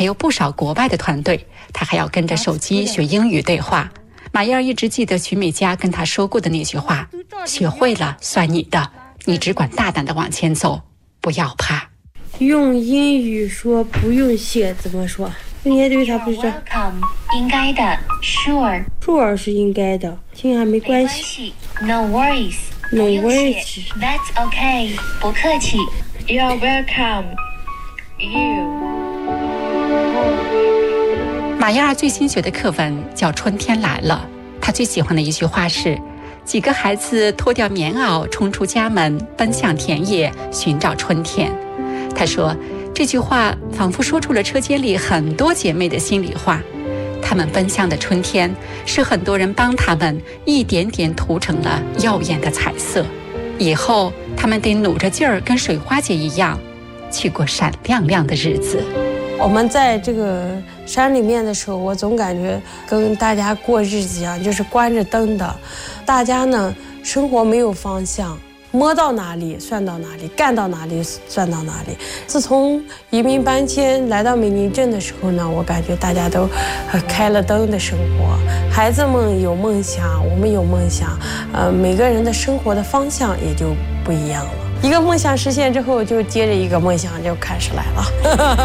还有不少国外的团队，他还要跟着手机学英语对话。马燕儿一直记得曲美嘉跟他说过的那句话：学会了算你的，你只管大胆地往前走，不要怕。 用英语说不用谢怎么说？应该对他不是 Welcome 应该的 Sure 是应该的，听还没关系 No worries No worries That's okay 不客气 You're welcome You 马燕儿最新学的课文叫《春天来了》，她最喜欢的一句话是：几个孩子脱掉棉袄，冲出家门，奔向田野，寻找春天。她说，这句话仿佛说出了车间里很多姐妹的心里话。她们奔向的春天，是很多人帮她们一点点涂成了耀眼的彩色。以后她们得努着劲儿，跟水花姐一样，去过闪亮亮的日子。 我们在这个山里面的时候，我总感觉跟大家过日子一样，就是关着灯的。大家呢，生活没有方向，摸到哪里算到哪里，干到哪里算到哪里。自从移民搬迁来到美林镇的时候呢，我感觉大家都开了灯的生活，孩子们有梦想，我们有梦想，每个人的生活的方向也就不一样了。一个梦想实现之后，就接着一个梦想就开始来了。